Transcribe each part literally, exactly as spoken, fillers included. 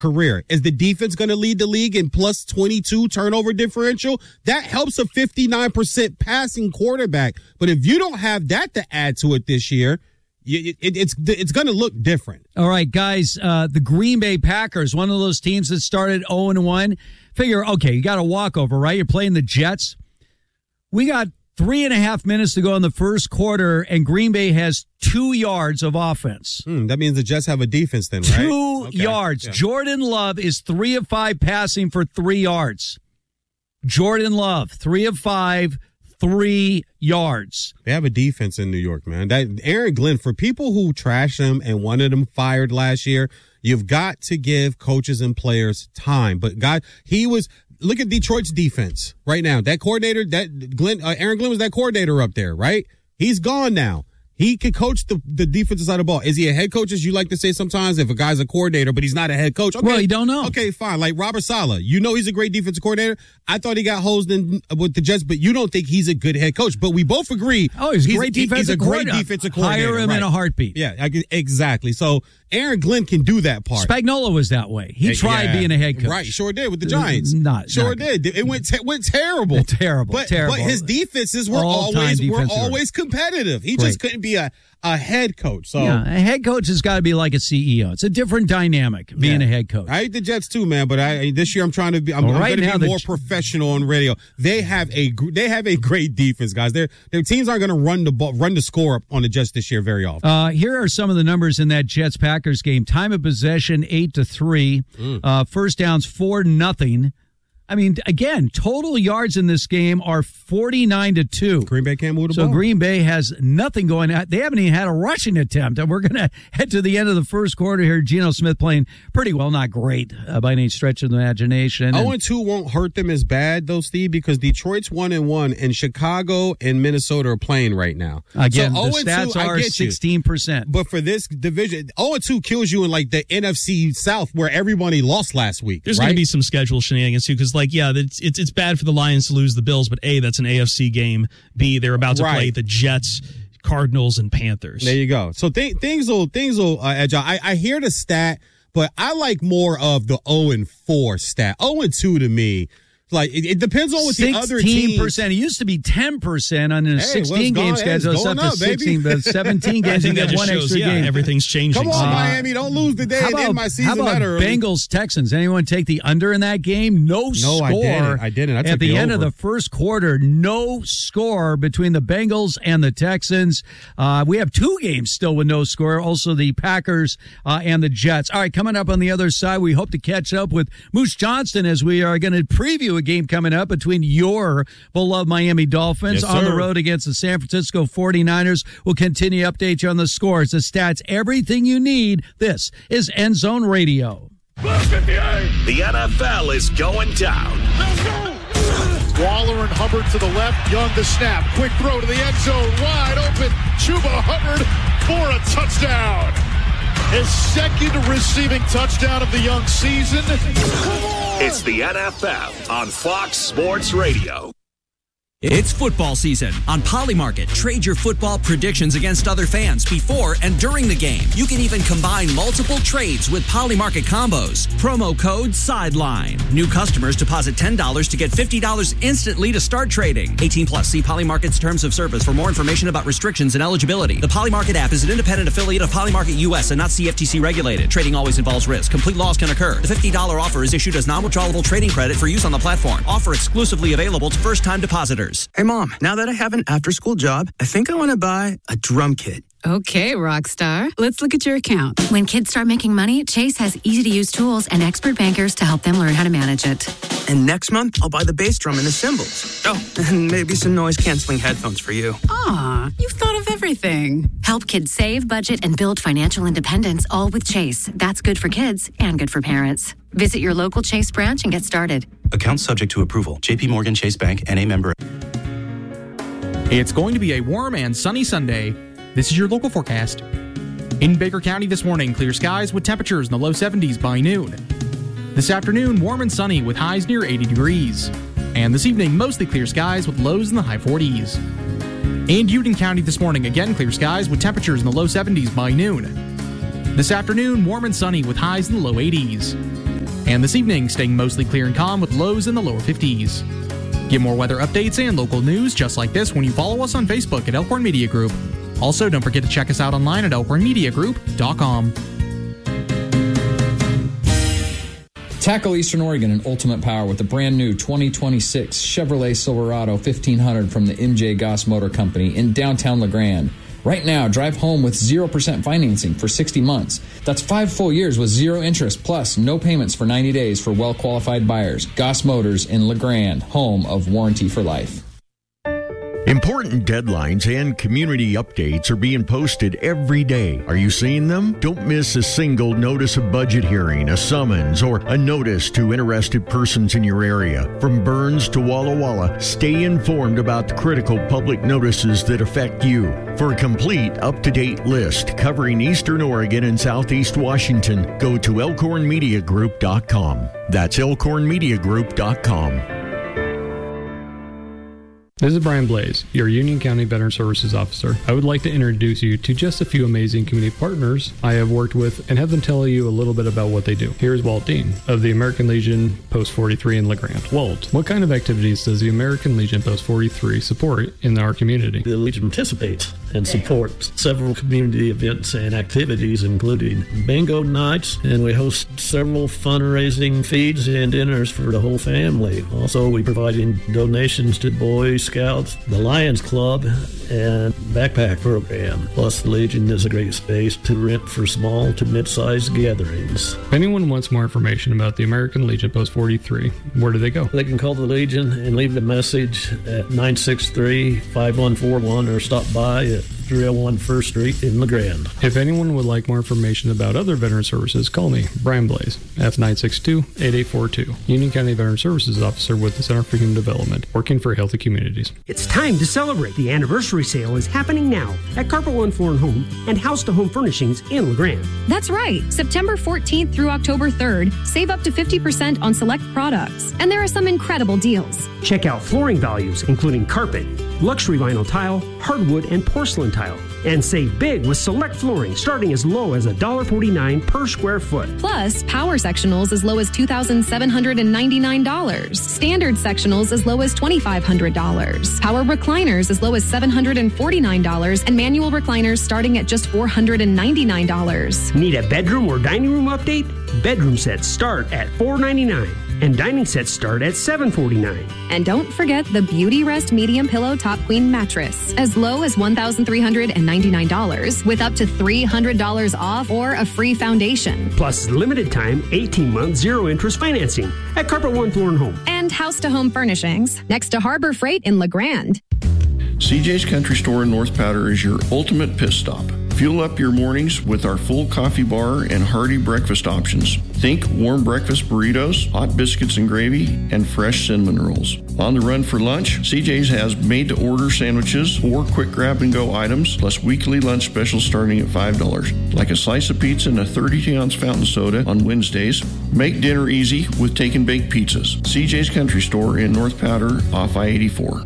career. Is the defense going to lead the league in plus twenty-two turnover differential? That helps a fifty-nine percent passing quarterback. But if you don't have that to add to it this year, it, it, it's it's going to look different. All right, guys, uh, the Green Bay Packers, one of those teams that started oh and one. Figure, okay, you got a walkover, right? You're playing the Jets. We got three and a half minutes to go in the first quarter, and Green Bay has two yards of offense. Hmm, that means the Jets have a defense then, right? Two okay. yards. Yeah. Jordan Love is three of five passing for three yards. Jordan Love, three of five, three yards. They have a defense in New York, man. That Aaron Glenn, for people who trash him and wanted him fired last year, you've got to give coaches and players time. But God, he was. Look at Detroit's defense right now. That coordinator, that Glenn, uh, Aaron Glenn was that coordinator up there, right? He's gone now. He can coach the, the defensive side of the ball. Is he a head coach, as you like to say sometimes, if a guy's a coordinator, but he's not a head coach? Okay. Well, you don't know. Okay, fine. Like Robert Saleh. You know he's a great defensive coordinator. I thought he got hosed in with the Jets, but you don't think he's a good head coach. But we both agree. Oh, he's a great he's, defensive He's a great coordinator. defensive coordinator. Hire him right. in a heartbeat. Yeah, I, exactly. So Aaron Glenn can do that part. Spagnuolo was that way. He tried yeah, being a head coach. Right, sure did with the Giants. Not Sure not did. It went te- went terrible. Terrible, but, terrible. But his defenses were All-time always were defensive always competitive. He Great. just couldn't be a, a head coach. So Yeah, a head coach has got to be like a C E O. It's a different dynamic being Yeah. a head coach. I hate the Jets too, man. But I this year I'm trying to be. I'm, Well, I'm right going now to be the more J- professional on radio. They have a gr- they have a great defense, guys. Their their teams aren't going to run the ball, run the score up on the Jets this year very often. Uh, here are some of the numbers in that Jets Packers game. Time of possession eight to three. Mm. Uh, first downs four nothing. I mean, again, total yards in this game are forty-nine to two. Green Bay can't move the So ball. Green Bay has nothing going on. They haven't even had a rushing attempt. And we're going to head to the end of the first quarter here. Geno Smith playing pretty well, not great uh, by any stretch of the imagination. oh and two won't hurt them as bad, though, Steve, because Detroit's one and one, and Chicago and Minnesota are playing right now. Again, so the oh and two, stats I are get you. sixteen percent. But for this division, oh and two kills you in like the N F C South where everybody lost last week. There's right? going to be some schedule shenanigans too, because like yeah, it's, it's it's bad for the Lions to lose the Bills, but A, that's an A F C game. B, they're about to Right. play the Jets, Cardinals, and Panthers. There you go. So th- things will things will uh, edge out. I, I hear the stat, but I like more of the oh and four stat. oh and two to me. Like it, it depends on what the other sixteen teams. percent. It used to be ten percent on a Hey, well, it's sixteen game gone- hey, it's schedule. It's up going to up, baby. sixteen, but seventeen I games. You think that get just one shows, extra yeah, game. everything's changing. Come on, Uh, Miami! Don't lose the day How and about, end my season how about that early. Bengals Texans? Anyone take the under in that game? No, No, score. I didn't. I didn't. I took At the, the end over. of the first quarter, no score between the Bengals and the Texans. Uh, we have two games still with no score. Also, the Packers uh, and the Jets. All right, coming up on the other side, we hope to catch up with Moose Johnston as we are going to preview a game coming up between your beloved Miami Dolphins Yes, on the sir. road against the San Francisco forty-niners. We'll continue to update you on the scores, the stats, everything you need. This is End Zone Radio. The N F L is going down. Waller and Hubbard to the left. Young the snap. Quick throw to the end zone. Wide open. Chuba Hubbard for a touchdown. His second receiving touchdown of the young season. It's the N F L on Fox Sports Radio. It's football season. On Polymarket, trade your football predictions against other fans before and during the game. You can even combine multiple trades with Polymarket combos. Promo code SIDELINE. New customers deposit ten dollars to get fifty dollars instantly to start trading. eighteen plus. See Polymarket's terms of service for more information about restrictions and eligibility. The Polymarket app is an independent affiliate of Polymarket U S and not C F T C regulated. Trading always involves risk. Complete loss can occur. The fifty dollars offer is issued as non-withdrawable trading credit for use on the platform. Offer exclusively available to first-time depositors. Hey, Mom, now that I have an after-school job, I think I want to buy a drum kit. Okay, rock star. Let's look at your account. When kids start making money, Chase has easy-to-use tools and expert bankers to help them learn how to manage it. And next month, I'll buy the bass drum and the cymbals. Oh, and maybe some noise-canceling headphones for you. Aw, you've thought of everything. Help kids save, budget, and build financial independence, all with Chase. That's good for kids and good for parents. Visit your local Chase branch and get started. Account subject to approval. J P Morgan Chase Bank, N A member. It's going to be a warm and sunny Sunday. This is your local forecast. In Baker County this morning, clear skies with temperatures in the low seventies by noon. This afternoon, warm and sunny with highs near eighty degrees. And this evening, mostly clear skies with lows in the high forties. In Union County this morning, again clear skies with temperatures in the low seventies by noon. This afternoon, warm and sunny with highs in the low eighties. And this evening, staying mostly clear and calm with lows in the lower fifties. Get more weather updates and local news just like this when you follow us on Facebook at Elkhorn Media Group. Also, don't forget to check us out online at elkhorn media group dot com. Tackle Eastern Oregon in ultimate power with the brand new twenty twenty-six Chevrolet Silverado fifteen hundred from the M J Goss Motor Company in downtown LeGrand. Right now, drive home with zero percent financing for sixty months. That's five full years with zero interest, plus no payments for ninety days for well-qualified buyers. Goss Motors in LeGrand, home of Warranty for Life. Important deadlines and community updates are being posted every day. Are you seeing them? Don't miss a single notice of budget hearing, a summons, or a notice to interested persons in your area. From Burns to Walla Walla, stay informed about the critical public notices that affect you. For a complete, up-to-date list covering Eastern Oregon and Southeast Washington, go to elkhorn media group dot com. That's elkhorn media group dot com. This is Brian Blaze, your Union County Veteran Services Officer. I would like to introduce you to just a few amazing community partners I have worked with and have them tell you a little bit about what they do. Here's Walt Dean of the American Legion Post forty-three in LeGrand. Walt, what kind of activities does the American Legion Post forty-three support in our community? The Legion participates and supports several community events and activities, including bingo nights, and we host several fundraising feeds and dinners for the whole family. Also, we provide donations to Boy Scouts, the Lions Club, and backpack program. Plus, the Legion is a great space to rent for small to mid-sized gatherings. If anyone wants more information about the American Legion Post forty-three, where do they go? They can call the Legion and leave a message at nine six three, five one four one or stop by at three oh one First Street in LeGrand. If anyone would like more information about other veteran services, call me, Brian Blaze, F nine six two, eight eight four two, Union County Veteran Services Officer with the Center for Human Development, working for healthy communities. It's time to celebrate. The anniversary sale is happening now at Carpet One Floor and Home and House to Home Furnishings in LeGrand. That's right. September fourteenth through October third, save up to fifty percent on select products. And there are some incredible deals. Check out flooring values, including carpet, luxury vinyl tile, hardwood, and porcelain tile. And save big with select flooring starting as low as one dollar forty-nine per square foot. Plus, power sectionals as low as two thousand seven hundred ninety-nine dollars. Standard sectionals as low as two thousand five hundred dollars. Power recliners as low as seven hundred forty-nine dollars. And manual recliners starting at just four hundred ninety-nine dollars. Need a bedroom or dining room update? Bedroom sets start at four hundred ninety-nine dollars. And dining sets start at seven hundred forty-nine dollars. And don't forget the Beauty Rest Medium Pillow Top Queen Mattress, as low as one thousand three hundred ninety-nine dollars, with up to three hundred dollars off or a free foundation. Plus limited time, eighteen month, zero interest financing at Carpet One Floor and Home. And House to Home Furnishings, next to Harbor Freight in LeGrand. C J's Country Store in North Powder is your ultimate pit stop. Fuel up your mornings with our full coffee bar and hearty breakfast options. Think warm breakfast burritos, hot biscuits and gravy, and fresh cinnamon rolls. On the run for lunch, C J's has made-to-order sandwiches or quick grab-and-go items, plus weekly lunch specials starting at five dollars, like a slice of pizza and a thirty-two ounce fountain soda on Wednesdays. Make dinner easy with take-and-bake pizzas. C J's Country Store in North Powder off I eighty-four.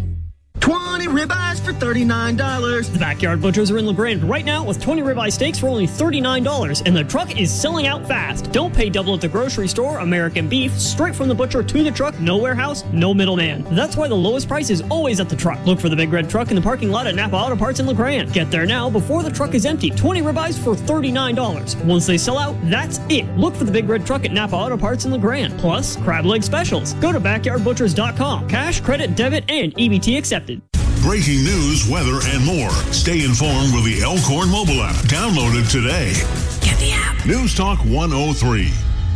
twenty ribeyes for thirty-nine dollars. The Backyard Butchers are in LeGrand right now with twenty ribeye steaks for only thirty-nine dollars, and the truck is selling out fast. Don't pay double at the grocery store. American beef, straight from the butcher to the truck, no warehouse, no middleman. That's why the lowest price is always at the truck. Look for the big red truck in the parking lot at Napa Auto Parts in LeGrand. Get there now before the truck is empty. twenty ribeyes for thirty-nine dollars. Once they sell out, that's it. Look for the big red truck at Napa Auto Parts in LeGrand. Plus, crab leg specials. Go to backyard butchers dot com. Cash, credit, debit, and E B T accepted. Breaking news, weather, and more. Stay informed with the Elkhorn mobile app. Download it today. Get the app. News Talk one oh three.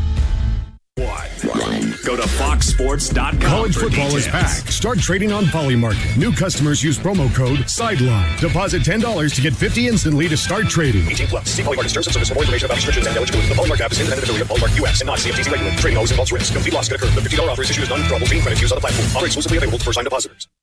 One. Go to fox sports dot com. College for football details. is back. Start trading on Polymarket. New customers use promo code SIDELINE. Deposit ten dollars to get fifty instantly to start trading. eighteen plus. See Polymarket terms and service for more information about restrictions and eligibility. The Polymarket app is independent affiliate of Polymarket U S and not C F T C regulated. Trading always involves risk. Complete loss could occur. The fifty dollars offer is issued as non-withdrawable green credit used on the platform. Offer exclusively available to first-time depositors.